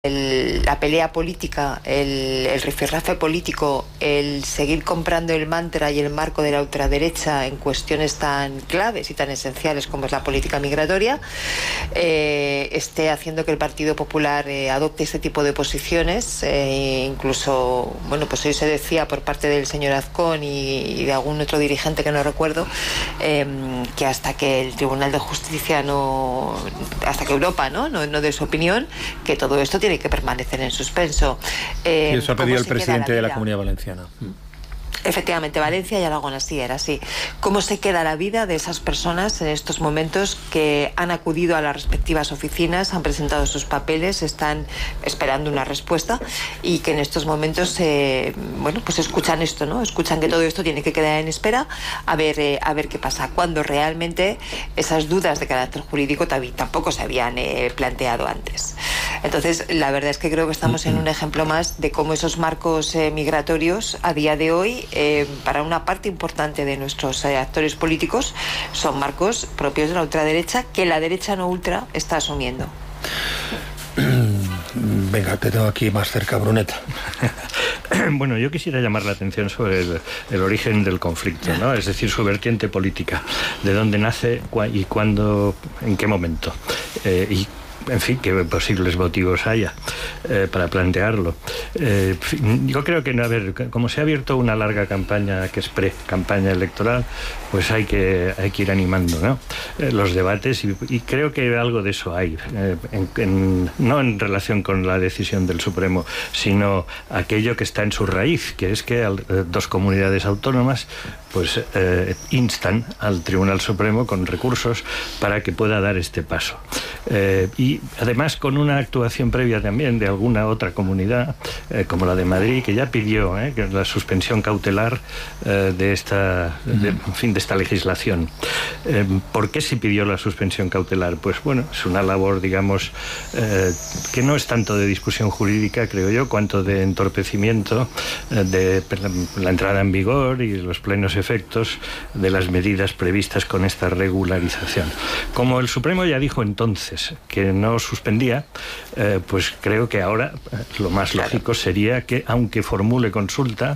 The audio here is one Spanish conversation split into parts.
la pelea política, el rifirrafe político, el seguir comprando el mantra y el marco de la ultraderecha en cuestiones tan claves y tan esenciales como es la política migratoria, esté haciendo que el Partido Popular adopte este tipo de posiciones. Incluso, bueno, pues hoy se decía por parte del señor Azcón y de algún otro dirigente que no recuerdo, que hasta que el Tribunal de Justicia hasta que Europa no dé su opinión, que todo esto tiene que permanecer en suspenso. Y eso ha pedido el presidente de la Comunidad Valenciana. Efectivamente, Valencia y Aragón así era así. ¿Cómo se queda la vida de esas personas en estos momentos que han acudido a las respectivas oficinas, han presentado sus papeles, están esperando una respuesta y que en estos momentos, pues escuchan esto, ¿no? Escuchan que todo esto tiene que quedar en espera a ver qué pasa, cuando realmente esas dudas de carácter jurídico tampoco se habían planteado antes. Entonces, la verdad es que creo que estamos en un ejemplo más de cómo esos marcos migratorios a día de hoy, para una parte importante de nuestros actores políticos, son marcos propios de la ultraderecha que la derecha no ultra está asumiendo. Venga, te tengo aquí más cerca, Bruneta. Bueno, yo quisiera llamar la atención sobre el origen del conflicto, ¿no? Es decir, su vertiente política, de dónde nace y cuándo, en qué momento, y en fin, qué posibles motivos haya para plantearlo. Yo creo que, a ver, como se ha abierto una larga campaña que es pre-campaña electoral, pues hay que ir animando, ¿no? Los debates y creo que algo de eso hay, no en relación con la decisión del Supremo, sino aquello que está en su raíz, que es que dos comunidades autónomas pues instan al Tribunal Supremo con recursos para que pueda dar este paso. Y además con una actuación previa también de alguna otra comunidad, como la de Madrid, que ya pidió que la suspensión cautelar de esta legislación. ¿Por qué se pidió la suspensión cautelar? Pues bueno, es una labor, digamos, que no es tanto de discusión jurídica, creo yo, cuanto de entorpecimiento de la entrada en vigor y los plenos efectos de las medidas previstas con esta regularización. Como el Supremo ya dijo entonces que no suspendía, pues creo que ahora lo más lógico sería que, aunque formule consulta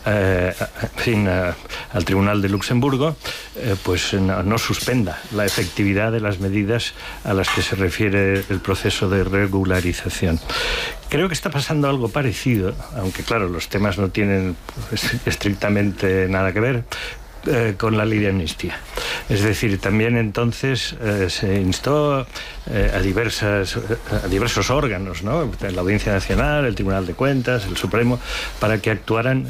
al Tribunal de Luxemburgo, pues no suspenda la efectividad de las medidas a las que se refiere el proceso de regularización. Creo que está pasando algo parecido, aunque claro, los temas no tienen estrictamente nada que ver, con la ley de amnistía. Es decir, también entonces se instó a diversos órganos, ¿no? La Audiencia Nacional, el Tribunal de Cuentas, el Supremo, para que actuaran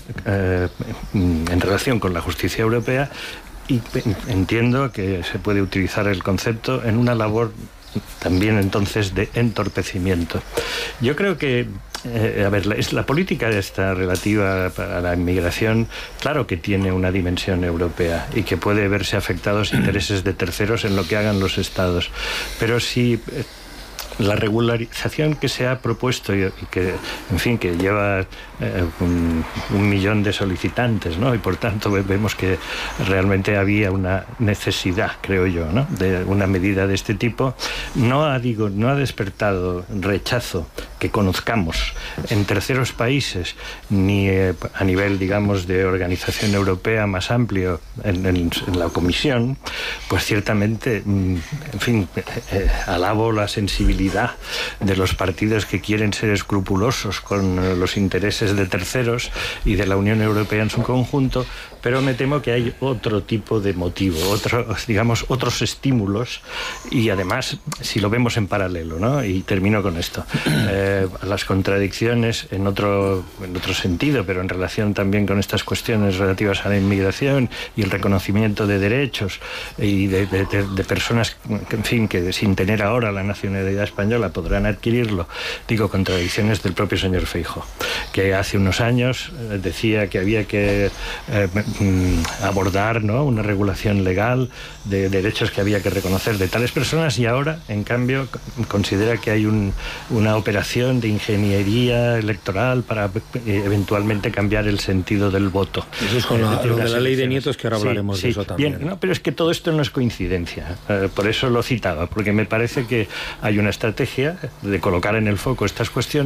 en relación con la justicia europea, y entiendo que se puede utilizar el concepto en una labor también entonces de entorpecimiento. Yo creo que la política esta relativa a la inmigración, claro que tiene una dimensión europea y que puede verse afectados intereses de terceros en lo que hagan los estados, pero si la regularización que se ha propuesto y que, en fin, que lleva 1 millón de solicitantes, ¿no? Y por tanto vemos que realmente había una necesidad, creo yo, ¿no?, de una medida de este tipo. No ha despertado rechazo que conozcamos en terceros países, ni a nivel, digamos, de organización europea más amplio en la Comisión. Pues ciertamente, en fin, alabo la sensibilidad de los partidos que quieren ser escrupulosos con los intereses de terceros y de la Unión Europea en su conjunto, pero me temo que hay otro tipo de motivo, otros estímulos, y además, si lo vemos en paralelo, ¿no? Y termino con esto, las contradicciones en otro sentido, pero en relación también con estas cuestiones relativas a la inmigración y el reconocimiento de derechos y de personas que, en fin, que sin tener ahora la nacionalidad española podrán adquirirlo. Digo, contradicciones del propio señor Feijóo, que hace unos años decía que había que abordar, ¿no?, una regulación legal de derechos que había que reconocer de tales personas, y ahora, en cambio, considera que hay una operación de ingeniería electoral para eventualmente cambiar el sentido del voto. Eso es con lo de la ley de nietos, que ahora hablaremos de eso también. Bien, no, pero es que todo esto no es coincidencia. Por eso lo citaba, porque me parece que hay una estrategia estrategia de colocar en el foco estas cuestiones